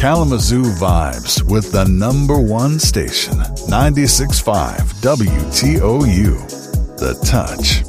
Kalamazoo vibes with the number one station, 96.5 WTOU. The Touch.